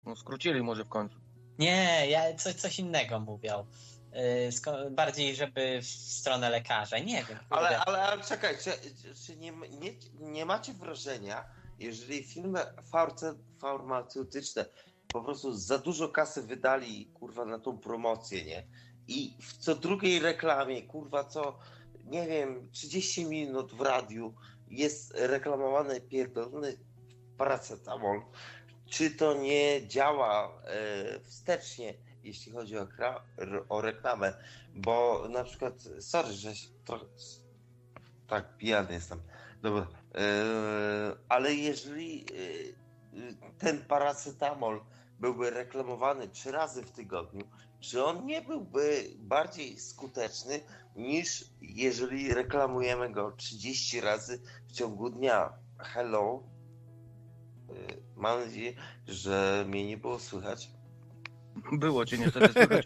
No skrócili może w końcu. Nie, ja coś innego mówią. Bardziej, żeby w stronę lekarza. Nie wiem. Ale czekaj, czy nie macie wrażenia, jeżeli firmy farmaceutyczne po prostu za dużo kasy wydali, kurwa, na tą promocję, nie? I w co drugiej reklamie, kurwa, nie wiem, 30 minut w radiu jest reklamowany pierdolony paracetamol. Czy to nie działa wstecznie, jeśli chodzi o reklamę? Bo na przykład, sorry, że trochę tak pijany jestem, dobra, ale jeżeli ten paracetamol byłby reklamowany 3 razy w tygodniu, czy on nie byłby bardziej skuteczny niż jeżeli reklamujemy go 30 razy w ciągu dnia? Hello? Mam nadzieję, że mnie nie było słychać. Było cię niestety słychać.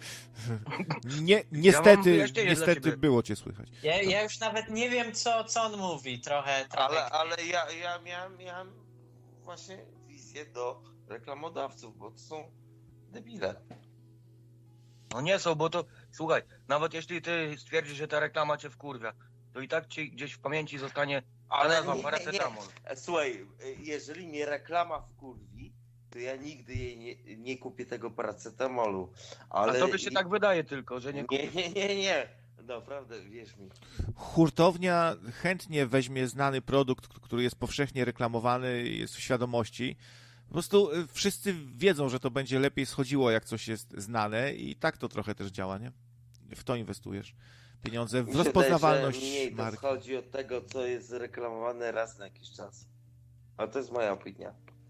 Niestety było cię słychać. Ja już nawet nie wiem, co on mówi. Trochę. Ale ja miałem właśnie wizję do reklamodawców, bo to są debile. No nie są, bo to, słuchaj, nawet jeśli ty stwierdzisz, że ta reklama cię wkurwia, to i tak ci gdzieś w pamięci zostanie paracetamol. Słuchaj, jeżeli mnie reklama wkurwi, to ja nigdy nie kupię tego paracetamolu. Ale... A tobie się tak wydaje tylko, że nie kupisz. Nie. Naprawdę, wierz mi. Hurtownia chętnie weźmie znany produkt, który jest powszechnie reklamowany, jest w świadomości. Po prostu wszyscy wiedzą, że to będzie lepiej schodziło, jak coś jest znane i tak to trochę też działa, nie? W to inwestujesz pieniądze, w rozpoznawalność mniej marki. To schodzi od tego, co jest reklamowane raz na jakiś czas. A to jest moja opinia.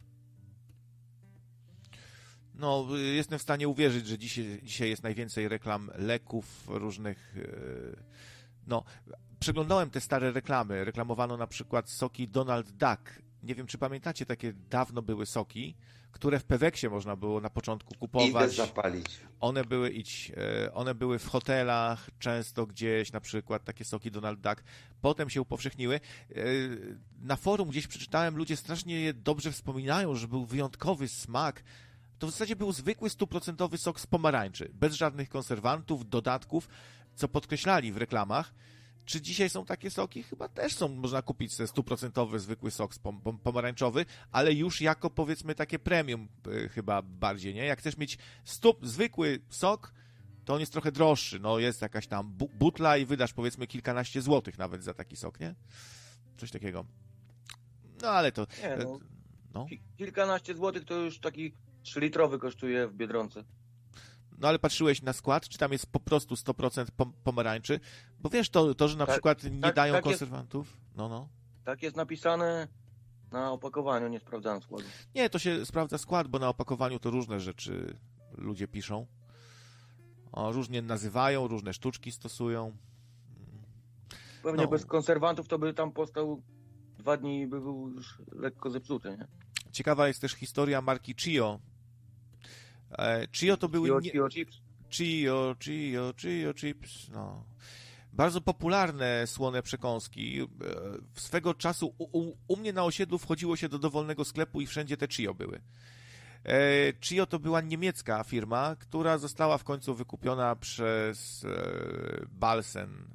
No, jestem w stanie uwierzyć, że dzisiaj jest najwięcej reklam leków różnych. No, przeglądałem te stare reklamy. Reklamowano na przykład soki Donald Duck. Nie wiem, czy pamiętacie, takie dawno były soki, które w Peweksie można było na początku kupować. Idę zapalić. One były w hotelach, często gdzieś, na przykład takie soki Donald Duck. Potem się upowszechniły. Na forum gdzieś przeczytałem, ludzie strasznie je dobrze wspominają, że był wyjątkowy smak. To w zasadzie był zwykły 100% sok z pomarańczy, bez żadnych konserwantów, dodatków, co podkreślali w reklamach. Czy dzisiaj są takie soki? Chyba też są, można kupić sobie 100% zwykły sok pomarańczowy, ale już jako, powiedzmy, takie premium chyba bardziej, nie? Jak chcesz mieć zwykły sok, to on jest trochę droższy, no jest jakaś tam butla i wydasz, powiedzmy, kilkanaście złotych nawet za taki sok, nie? Coś takiego. No ale to... Nie, no. Kilkanaście złotych to już taki 3-litrowy kosztuje w Biedronce. No ale patrzyłeś na skład, czy tam jest po prostu 100% pomarańczy? Bo wiesz, to że na przykład nie dają konserwantów. No. Tak jest napisane na opakowaniu, nie sprawdzałem składu. Nie, to się sprawdza skład, bo na opakowaniu to różne rzeczy ludzie piszą. Różnie nazywają, różne sztuczki stosują. Pewnie bez konserwantów to by tam powstał 2 dni i by był już lekko zepsuty, nie? Ciekawa jest też historia marki Chio. Chio to były... Chio Chips? Chio Chips, no. Bardzo popularne słone przekąski. Swego czasu u mnie na osiedlu wchodziło się do dowolnego sklepu i wszędzie te Chio były. Chio to była niemiecka firma, która została w końcu wykupiona przez Balsen.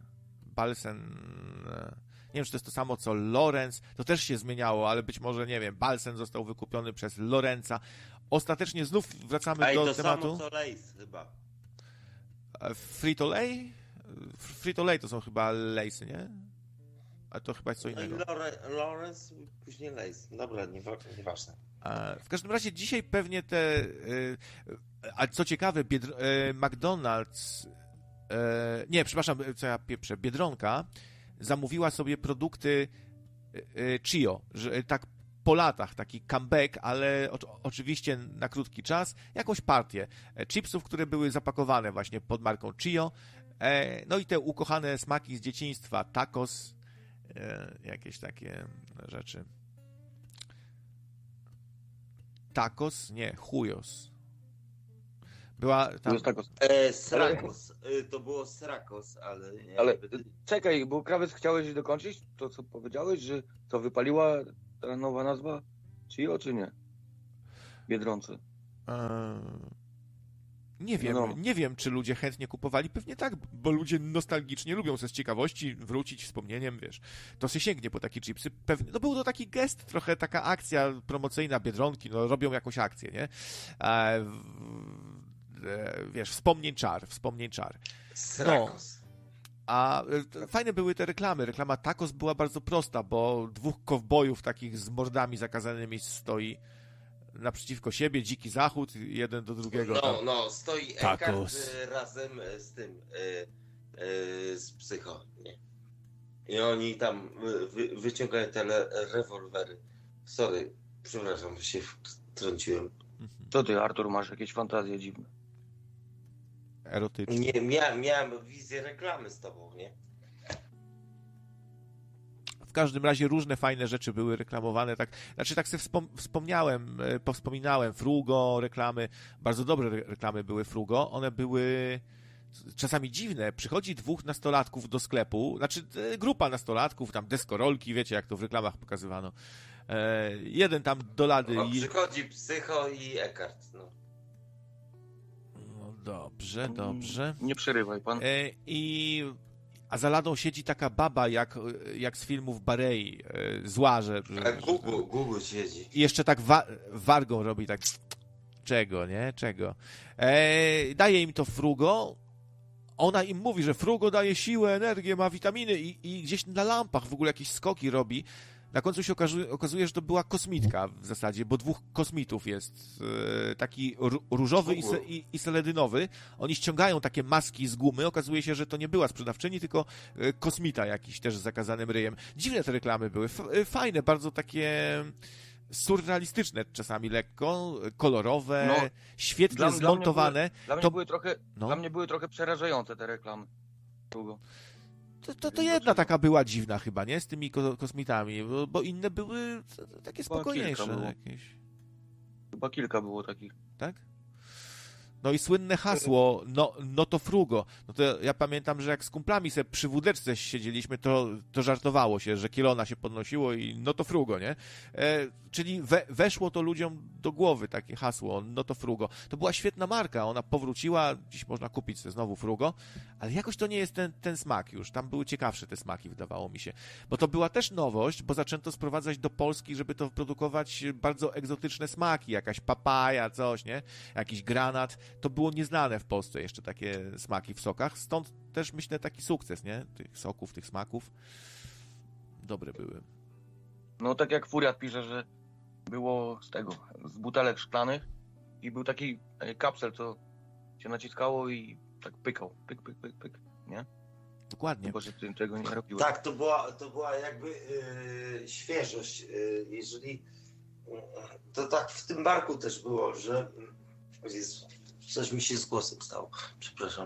Nie wiem, czy to jest to samo, co Lorenz. To też się zmieniało, ale być może, nie wiem, Balsen został wykupiony przez Lorenza. Ostatecznie znów wracamy do tematu. To samo co Lay's chyba. Frito-Lay? Frito-Lay to są chyba Lay'sy, nie? A to chyba jest co innego. Lorenz, później Lay's. Dobra, nieważne. W każdym razie dzisiaj pewnie te... A co ciekawe, McDonald's... Nie, przepraszam, co ja pieprzę. Biedronka zamówiła sobie produkty Chio, że tak po latach, taki comeback, ale oczywiście na krótki czas, jakąś partię chipsów, które były zapakowane właśnie pod marką Chio, no i te ukochane smaki z dzieciństwa, tacos, jakieś takie rzeczy. Tacos? Nie, chujos. Była tam... Srakos. To było Srakos, ale... Ale czekaj, bo Krawiec, chciałeś dokończyć to, co powiedziałeś, że to wypaliła ta nowa nazwa Chio, czy nie? Biedronce. Nie wiem, No. nie wiem, czy ludzie chętnie kupowali, pewnie tak, bo ludzie nostalgicznie lubią sobie z ciekawości wrócić wspomnieniem, wiesz, to się sięgnie po takie chipsy, pewnie, no był to taki gest, trochę taka akcja promocyjna Biedronki, no robią jakąś akcję, nie? Wiesz, wspomnień czar. Srakos. A fajne były te reklamy. Reklama Tacos była bardzo prosta, bo dwóch kowbojów takich z mordami zakazanymi stoi naprzeciwko siebie, dziki zachód, jeden do drugiego. Tam. No, stoi Tacos. Eckhart razem z tym, z Psycho, nie? I oni tam wyciągają te rewolwery. Sorry, przepraszam, że się wtrąciłem. Co ty, Artur, masz jakieś fantazje dziwne? Erotyczne. Nie, miałem wizję reklamy z tobą, nie? W każdym razie różne fajne rzeczy były reklamowane, tak, znaczy tak sobie powspominałem, Frugo, reklamy, bardzo dobre reklamy były Frugo, one były czasami dziwne, przychodzi dwóch nastolatków do sklepu, znaczy grupa nastolatków, tam deskorolki, wiecie jak to w reklamach pokazywano, jeden tam do lady No, przychodzi Psycho i Eckhart, no. No dobrze. Nie przerywaj pan. A za ladą siedzi taka baba, jak z filmów Barei, zła, że Google siedzi. i jeszcze tak wargą robi, tak czego, nie? Czego? Daje im to Frugo, ona im mówi, że Frugo daje siłę, energię, ma witaminy i gdzieś na lampach w ogóle jakieś skoki robi. Na końcu się okazuje, że to była kosmitka w zasadzie, bo dwóch kosmitów jest, taki różowy i seledynowy. Oni ściągają takie maski z gumy, okazuje się, że to nie była sprzedawczyni, tylko kosmita jakiś też z zakazanym ryjem. Dziwne te reklamy były, fajne, bardzo takie surrealistyczne czasami lekko, kolorowe, No, świetnie zmontowane. Dla mnie były trochę przerażające te reklamy. Długo. To jedna taka była dziwna chyba, nie? Z tymi kosmitami, bo inne były takie spokojniejsze jakieś. Chyba kilka było takich. Tak? No i słynne hasło, no to Frugo. No to ja pamiętam, że jak z kumplami sobie przy wódeczce siedzieliśmy, to żartowało się, że kielona się podnosiło i no to Frugo, nie? Czyli weszło to ludziom do głowy takie hasło, no to Frugo. To była świetna marka, ona powróciła, dziś można kupić sobie znowu Frugo, ale jakoś to nie jest ten smak już. Tam były ciekawsze te smaki, wydawało mi się. Bo to była też nowość, bo zaczęto sprowadzać do Polski, żeby to produkować bardzo egzotyczne smaki, jakaś papaja, coś, nie? Jakiś granat. To było nieznane w Polsce jeszcze takie smaki w sokach, stąd też myślę taki sukces, nie? Tych soków, tych smaków. Dobre były. No tak jak Furiat pisze, że było z butelek szklanych i był taki kapsel, co się naciskało i tak pykał. Pyk, nie? Dokładnie. Bo się tego nie robiło. Tak, to była jakby świeżość. Jeżeli to tak w tym barku też było, że coś mi się z głosem stało. Przepraszam.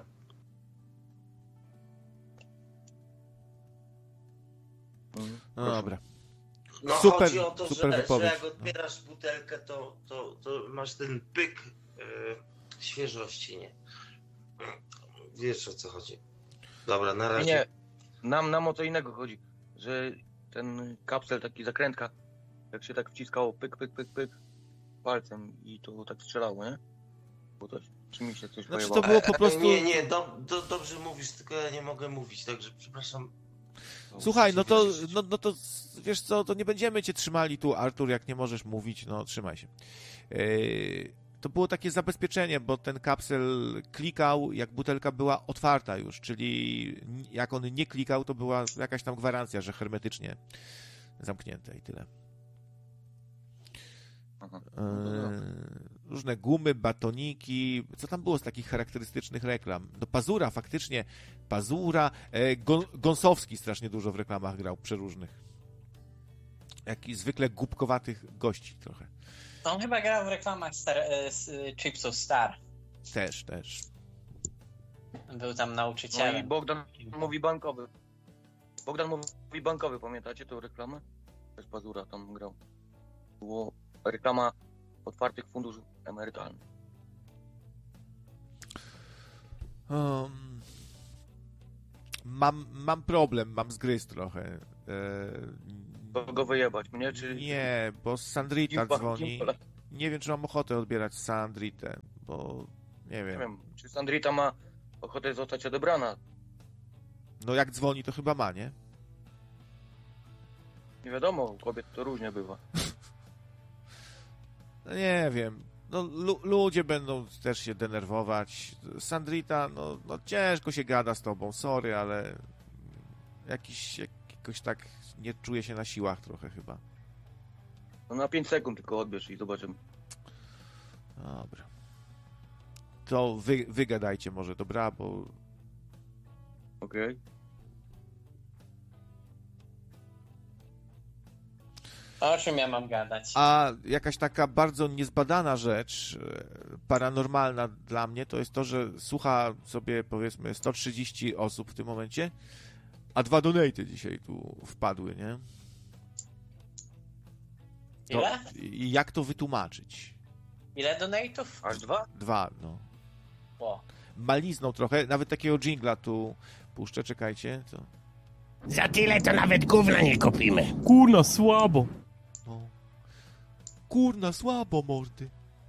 No dobra. No Super, chodzi o to, super że wypowiedź. jak otwierasz butelkę, to masz ten pyk świeżości, nie? Wiesz o co chodzi. Dobra, na razie. Nie, nam o co innego chodzi, że ten kapsel, taki zakrętka, jak się tak wciskało pyk palcem i to tak strzelało, nie? Bo to czy mi się coś Znaczy pojebało. to było po prostu... Nie, dobrze mówisz, tylko ja nie mogę mówić, także przepraszam. Słuchaj, no to wiesz co, to nie będziemy cię trzymali tu, Artur, jak nie możesz mówić, no trzymaj się. To było takie zabezpieczenie, bo ten kapsel klikał, jak butelka była otwarta już, czyli jak on nie klikał, to była jakaś tam gwarancja, że hermetycznie zamknięte i tyle. Aha. Różne gumy, batoniki, co tam było z takich charakterystycznych reklam? No Pazura, faktycznie, Pazura, Gąsowski strasznie dużo w reklamach grał, przeróżnych. Jak zwykle głupkowatych gości trochę. On chyba grał w reklamach chipsów Star. Też. Był tam No nauczycielem. i Bogdan mówi bankowy, pamiętacie tę reklamę? Też Pazura tam grał. Było reklama otwartych funduszy emerytalnych. Mam problem, mam zgryz trochę. To go wyjebać mnie, czy... Nie, bo Sandrita dzwoni. nie wiem, czy mam ochotę odbierać Sandritę, bo nie Nie wiem. wiem, czy Sandrita ma ochotę zostać odebrana. No jak dzwoni, to chyba ma, nie? Nie wiadomo, u kobiet to różnie bywa. No nie wiem. No, ludzie będą też się denerwować. Sandrita, no ciężko się gada z tobą, sorry, ale jakoś tak nie czuję się na siłach trochę chyba. No na 5 sekund tylko odbierz i zobaczymy. Dobra. To wy gadajcie może, dobra, bo... Okej. O czym ja mam gadać? A jakaś taka bardzo niezbadana rzecz, paranormalna dla mnie, to jest to, że słucha sobie powiedzmy 130 osób w tym momencie, a 2 donaty dzisiaj tu wpadły, nie? To, Ile? I jak to wytłumaczyć? Ile donate'ów? Aż 2? 2, no. O. Malizną trochę, nawet takiego dżingla tu puszczę, czekajcie. To... Za tyle to nawet gówna nie kupimy. Kurna, słabo. No. Kurna, słabo, mordy.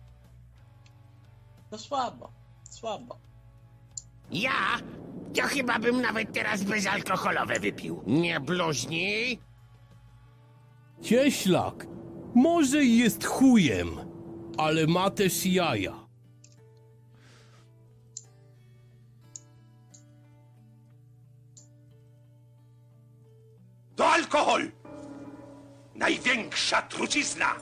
No słabo. Słabo. Ja? To chyba bym nawet teraz bezalkoholowe wypił. Nie bluźnij? Cieślak. Może i jest chujem, ale ma też jaja. To alkohol! Największa trucizna!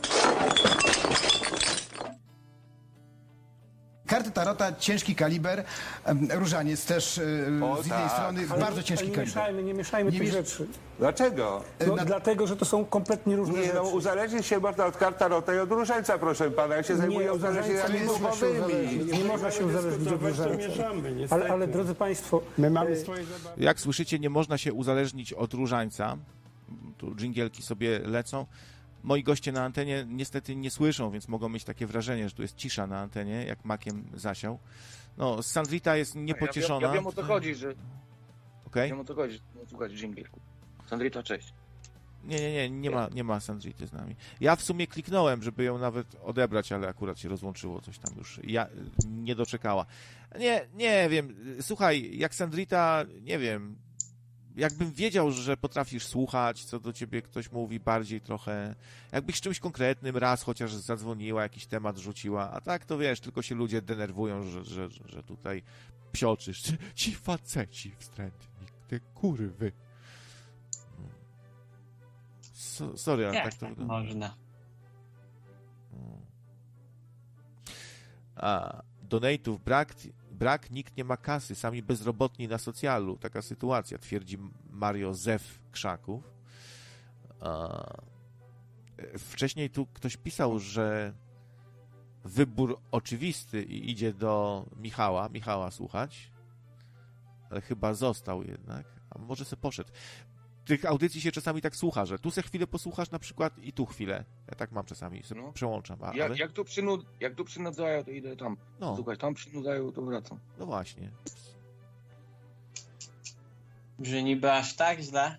Karty Tarota, ciężki kaliber, różaniec też z innej strony, bardzo ciężki kaliber. Nie mieszajmy Nie tych miesz- rzeczy. Dlaczego? No, dlatego, że to są kompletnie różne Nie, rzeczy. no, uzależnić się można od kart Tarota i od różańca, proszę pana. Ja się zajmuję od uzależnieniami różańca nie można się uzależnić. duchowymi. Nie można się uzależnić od różańca. Ale drodzy państwo, My mamy swoje zabawy. Jak słyszycie, nie można się uzależnić od różańca. Tu dżingielki sobie lecą. Moi goście na antenie niestety nie słyszą, więc mogą mieć takie wrażenie, że tu jest cisza na antenie, jak makiem zasiał. No, Sandrita jest niepocieszona. Ja wiem o co chodzi, że... Okej? Wiem o co chodzi, no, słuchać dżingielku. Sandrita, cześć. Nie ma Sandrity z nami. Ja w sumie kliknąłem, żeby ją nawet odebrać, ale akurat się rozłączyło coś tam już. Nie doczekała. Nie wiem. Słuchaj, jak Sandrita, nie wiem, jakbym wiedział, że potrafisz słuchać, co do ciebie ktoś mówi bardziej trochę, jakbyś czymś konkretnym raz chociaż zadzwoniła, jakiś temat rzuciła, a tak to wiesz, tylko się ludzie denerwują, że tutaj psioczysz. Ci faceci wstrętni, te kurwy. Sorry, ale Jak tak to tak wygląda. można? A, donate'ów brak, nikt nie ma kasy, sami bezrobotni na socjalu. Taka sytuacja, twierdzi Mario Zew Krzaków. Wcześniej tu ktoś pisał, że wybór oczywisty i idzie do Michała słuchać, ale chyba został jednak, a może se poszedł. Tych audycji się czasami tak słucha, że tu se chwilę posłuchasz na przykład i tu chwilę. Ja tak mam czasami, sobie No. przełączam. Jak tu przynudzają, to idę tam. No. Słuchaj, tam przynudzają, to wracam. No właśnie. Że niby aż tak źle?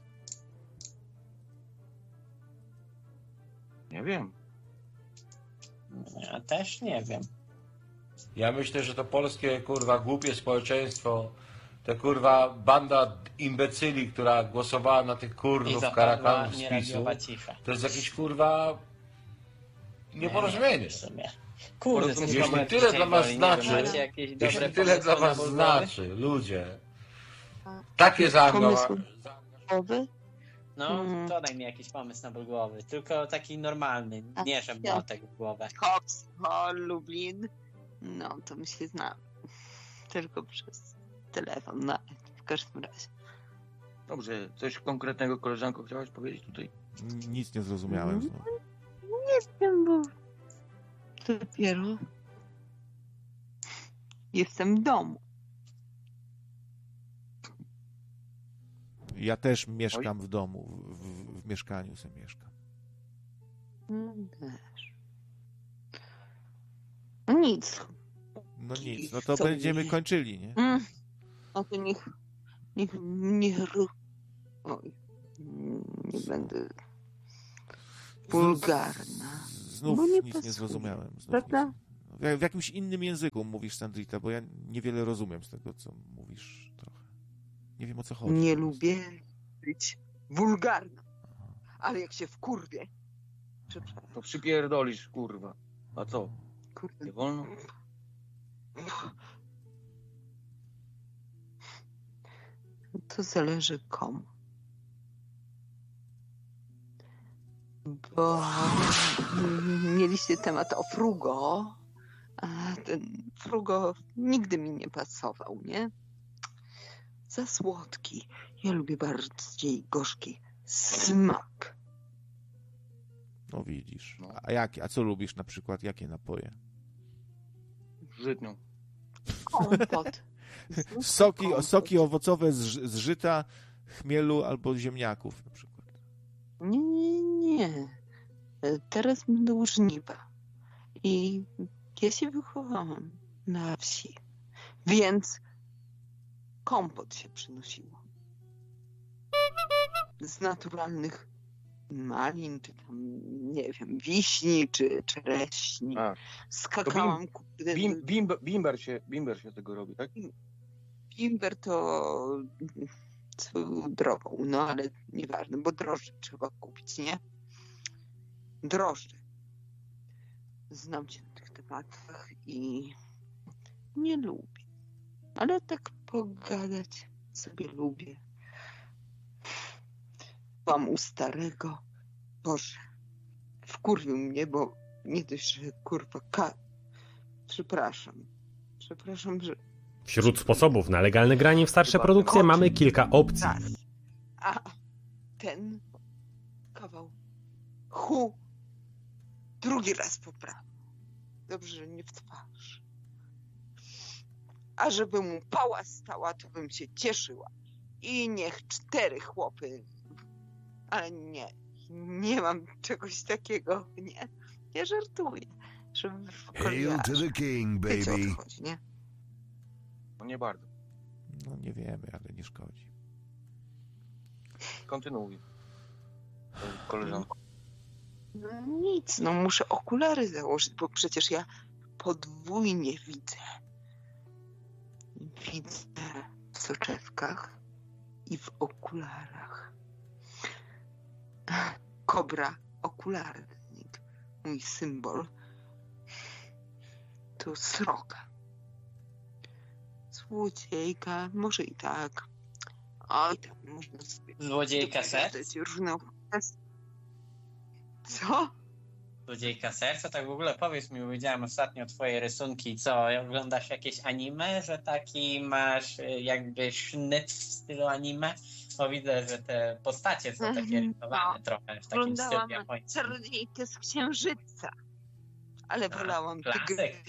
Nie wiem. Ja też nie wiem. Ja myślę, że to polskie, kurwa, głupie społeczeństwo, to kurwa banda imbecyli, która głosowała na tych I kurnów zapadła karakanów z PiSu, nieradiowa cisza. to jest jakieś, kurwa, nieporozumienie. W sumie. Kurde, Jeśli co mamy tyle dzisiaj dla was woli? Nie znaczy, wiem, macie jakieś dobre Jeśli tyle pomysły dla na was bulgory? znaczy, ludzie, takie zaangażowanie. No, to daj mi jakiś pomysł na ból głowy. Tylko taki normalny, nie że młotek w głowę. Kops, Lublin. No, to my się znamy. Tylko przez telefon, no, w każdym razie. Dobrze, coś konkretnego, koleżanko, chciałaś powiedzieć tutaj? Nic nie zrozumiałem znowu. Nie wiem, bo dopiero jestem w domu. Ja też mieszkam w domu, w mieszkaniu sobie mieszkam. Też. No nic. No nic, no to Co będziemy nie? kończyli, nie? No to niech oj, nie będę wulgarna. Znów bo nie nic pasuje, nie zrozumiałem. Znów prawda? w jakimś innym języku mówisz, Sandrita, bo ja niewiele rozumiem z tego, co mówisz trochę. Nie wiem, o co chodzi. Nie lubię być wulgarna, ale jak się wkurwię, To przypierdolisz, kurwa. A co? kurde, Nie wolno? to zależy komu. Bo mieliście temat o Frugo, a ten Frugo nigdy mi nie pasował, nie? Za słodki. Ja lubię bardziej gorzki smak. No widzisz. A co lubisz na przykład? Jakie napoje? Żytnią. Kompot. Soki owocowe z żyta, chmielu albo ziemniaków na przykład. Nie. Teraz będą żniwa. I ja się wychowałam na wsi. Więc kompot się przynosiło. Z naturalnych malin, czy tam, nie wiem, wiśni, czy czereśni. Skakałam. Bimber się tego robi, tak? Bimber to swoją drogą, no ale nieważne, bo drożdże trzeba kupić, nie? Drożdże. Znam się na tych tematach i nie lubię. Ale tak pogadać sobie lubię. Byłam u starego. Boże, wkurwił mnie, bo nie dość, że kurwa Przepraszam, że... Wśród sposobów na legalne granie w starsze produkcje mamy kilka opcji. A ten kawał drugi raz poprawił. Dobrze, że nie w twarz. A żeby mu pała stała, to bym się cieszyła. I niech 4 chłopy... Ale nie mam czegoś takiego, nie? Ja żartuję. Żeby Hail to the king, baby. Wiecie, o co chodzi, nie? No nie bardzo. No nie wiemy, ale nie szkodzi. Kontynuuj. Koleżanko. No nic, no muszę okulary założyć, bo przecież ja podwójnie widzę. Widzę w soczewkach i w okularach. Kobra, okularnik, mój symbol. To sroka. Złodziejka, może i tak. Oj, tam można sobie... Złodziejka serc? Różne... Co? Złodziejka serca? Tak w ogóle powiedz mi, bo widziałem ostatnio twoje rysunki. Co, oglądasz jakieś anime, że taki masz jakby sznyt w stylu anime? Bo widzę, że te postacie są takie rysowane trochę w takim stylu japońskim. Oglądałam Czarodziejkę z Księżyca, ale wolałam klasyk.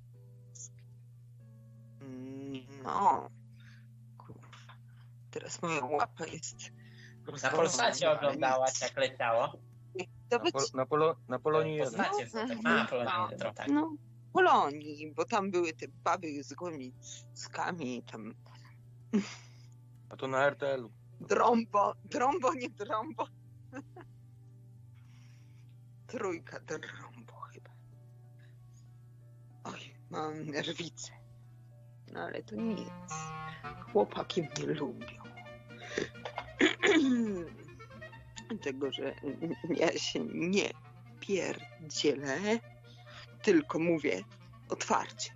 No, kurwa. Teraz moja łapa jest... Na Polsacie oglądałaś, jak leciało? Na Polonii 1. Postacie są takie. Na Polonii 1, tak. No, Polonii, bo tam były te baby z gołymi cyckami, tam... A to na RTL-u. Drombo, nie drombo. Trójka drombo chyba. Oj, mam nerwicę. No ale to nic. Chłopaki mnie lubią. Tego, że ja się nie pierdzielę, tylko mówię otwarcie.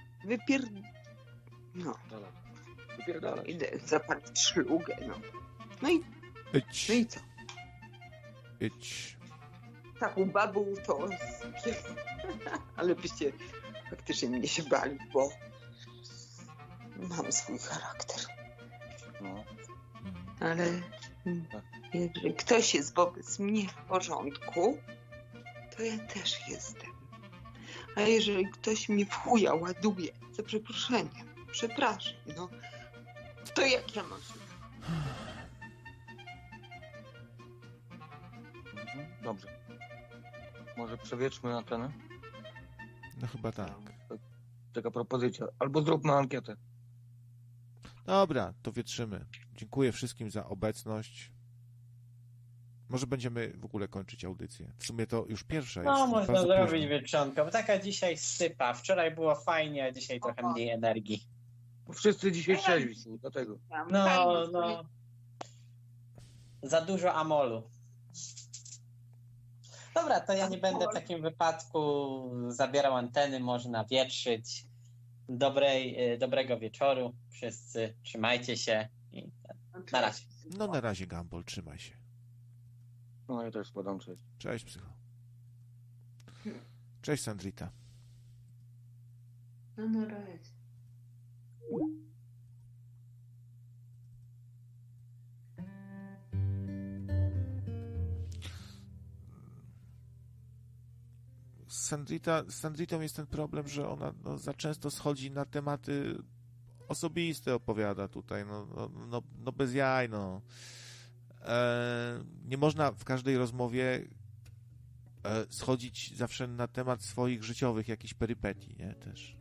No. Wypierdalaj. Idę zapalić szlugę, no. No i co? Taką babą to... Ale byście faktycznie mnie się bali, bo mam swój charakter. No. Ale jeżeli ktoś jest wobec mnie w porządku, to ja też jestem. A jeżeli ktoś mnie w chuja ładuje, za przeproszeniem, przepraszam, no, to jak ja mam się... Dobrze. Może przewietrzmy antenę? No chyba tak. Taka propozycja. Albo zróbmy ankietę. Dobra, to wietrzymy. Dziękuję wszystkim za obecność. Może będziemy w ogóle kończyć audycję. W sumie to już pierwsza No, jest. można bardzo zrobić późno. wieczornko, bo taka dzisiaj sypa. Wczoraj było fajnie, a dzisiaj trochę mniej energii. Wszyscy dzisiaj trzeźwi są, dlatego. No. Za dużo amolu. Dobra, to ja nie będę w takim wypadku zabierał anteny, można wietrzyć. Dobrego wieczoru wszyscy, trzymajcie się i na razie. No na razie, Gumball, trzymaj się. No ja też składam cześć. Cześć, Psycho. Cześć, Sandrita. No na razie. Z Sandritą jest ten problem, że ona za często schodzi na tematy osobiste, opowiada tutaj, no bez jaj, no. Nie można w każdej rozmowie schodzić zawsze na temat swoich życiowych jakichś perypetii, nie, też.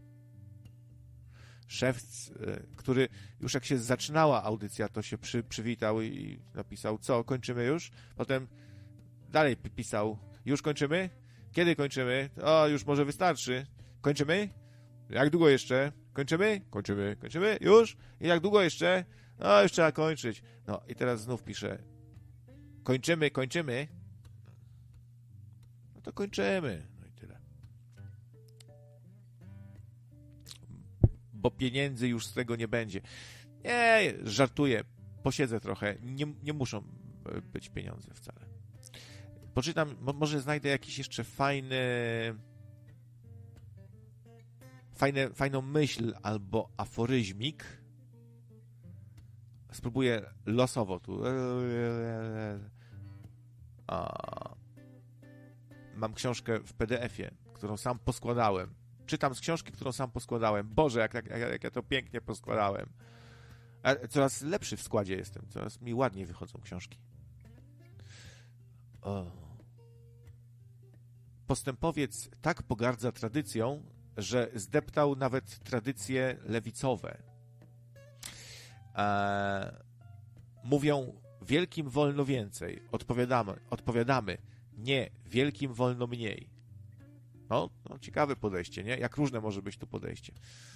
Szewc, który już jak się zaczynała audycja, to się przywitał i napisał, co, kończymy już? Potem dalej pisał, już kończymy? Kiedy kończymy? O, już może wystarczy. Kończymy? Jak długo jeszcze? Kończymy? Kończymy? Już? I jak długo jeszcze? No, już trzeba kończyć. No i teraz znów pisze, kończymy? No to kończymy. No i tyle. Bo pieniędzy już z tego nie będzie. Nie, żartuję. Posiedzę trochę. Nie muszą być pieniądze wcale. Poczytam, może znajdę jakiś jeszcze fajną myśl albo aforyzmik. Spróbuję losowo tu. Mam książkę w PDF-ie, którą sam poskładałem. Czytam z książki, którą sam poskładałem. Boże, jak ja to pięknie poskładałem. Coraz lepszy w składzie jestem. Coraz mi ładniej wychodzą książki. Postępowiec tak pogardza tradycją, że zdeptał nawet tradycje lewicowe. Mówią, wielkim wolno więcej. Odpowiadamy, nie, wielkim wolno mniej. No, ciekawe podejście, nie? Jak różne może być tu podejście.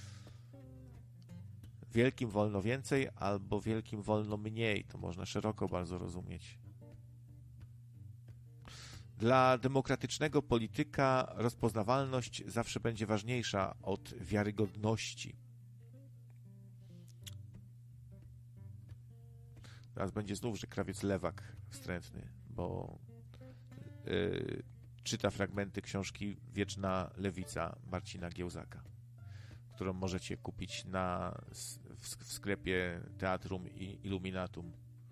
Wielkim wolno więcej albo wielkim wolno mniej. To można szeroko bardzo rozumieć. Dla demokratycznego polityka rozpoznawalność zawsze będzie ważniejsza od wiarygodności. Teraz będzie znów, że krawiec lewak wstrętny, bo czyta fragmenty książki Wieczna Lewica Marcina Giełzaka, którą możecie kupić w sklepie Teatrum i Illuminatum.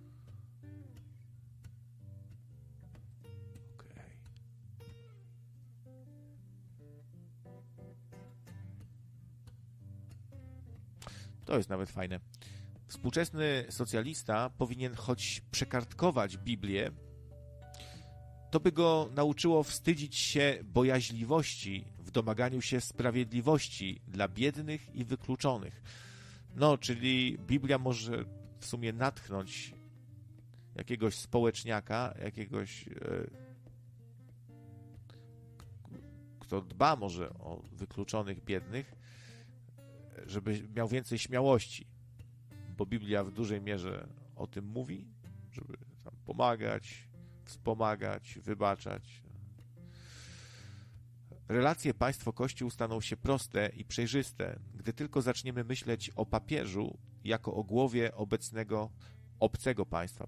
To jest nawet fajne. Współczesny socjalista powinien choć przekartkować Biblię, to by go nauczyło wstydzić się bojaźliwości w domaganiu się sprawiedliwości dla biednych i wykluczonych. No, czyli Biblia może w sumie natchnąć jakiegoś społeczniaka, jakiegoś kto dba może o wykluczonych, biednych, żeby miał więcej śmiałości, bo Biblia w dużej mierze o tym mówi, żeby tam pomagać, wspomagać, wybaczać. Relacje państwo-kościół staną się proste i przejrzyste, gdy tylko zaczniemy myśleć o papieżu jako o głowie obcego państwa,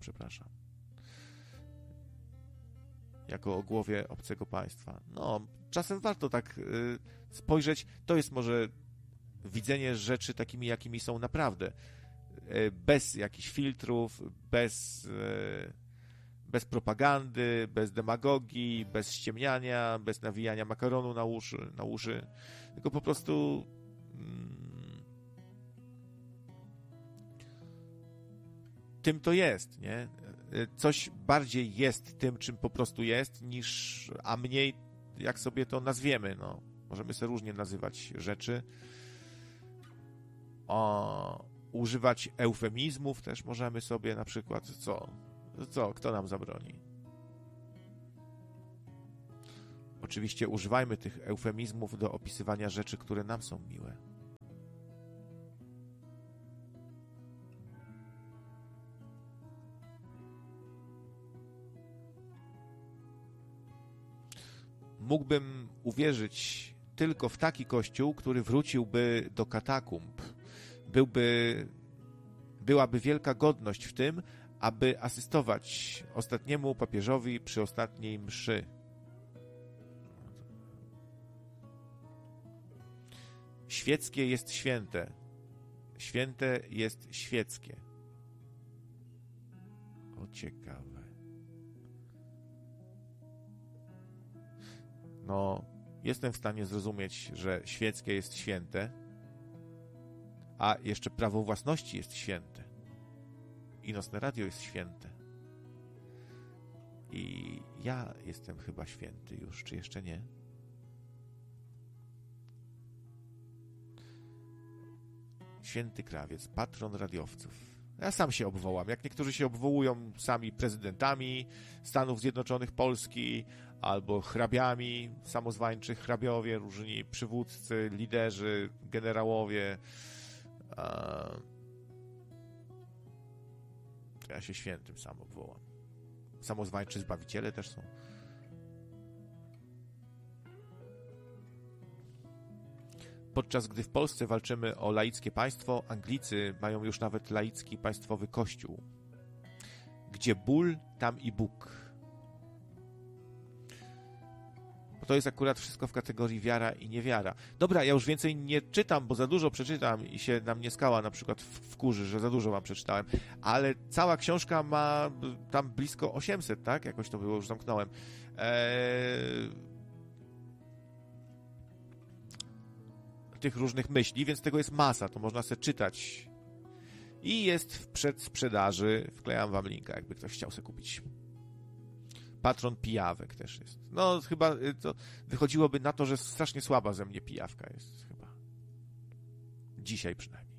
jako o głowie obcego państwa. No, czasem warto tak spojrzeć, to jest może widzenie rzeczy takimi, jakimi są naprawdę. Bez jakichś filtrów, bez propagandy, bez demagogii, bez ściemniania, bez nawijania makaronu na uszy, tylko po prostu tym to jest, nie? Coś bardziej jest tym, czym po prostu jest, a mniej jak sobie to nazwiemy, no. Możemy sobie różnie nazywać rzeczy. Używać eufemizmów też możemy sobie, na przykład, kto nam zabroni? Oczywiście używajmy tych eufemizmów do opisywania rzeczy, które nam są miłe. Mógłbym uwierzyć tylko w taki kościół, który wróciłby do katakumb. Byłaby wielka godność w tym, aby asystować ostatniemu papieżowi przy ostatniej mszy. Świeckie jest święte. Święte jest świeckie. O, ciekawe. No, jestem w stanie zrozumieć, że świeckie jest święte, a jeszcze prawo własności jest święte. I Nocne Radio jest święte. I ja jestem chyba święty już, czy jeszcze nie? Święty Krawiec, patron radiowców. Ja sam się obwołam. Jak niektórzy się obwołują sami prezydentami Stanów Zjednoczonych Polski, albo hrabiami, samozwańczy hrabiowie, różni przywódcy, liderzy, generałowie. Ja się świętym sam obwołam. Samozwańczy zbawiciele też są. Podczas gdy w Polsce walczymy o laickie państwo, Anglicy mają już nawet laicki państwowy kościół. Gdzie ból, tam i Bóg. Bo to jest akurat wszystko w kategorii wiara i niewiara. Dobra, ja już więcej nie czytam, bo za dużo przeczytam i się na mnie skała na przykład wkurzy, że za dużo wam przeczytałem, ale cała książka ma tam blisko 800, tak? Jakoś to było, już zamknąłem. Tych różnych myśli, więc tego jest masa, to można sobie czytać. I jest w przedsprzedaży, wklejam wam linka, jakby ktoś chciał sobie kupić. Patron pijawek też jest. No, chyba to wychodziłoby na to, że strasznie słaba ze mnie pijawka jest chyba. Dzisiaj przynajmniej.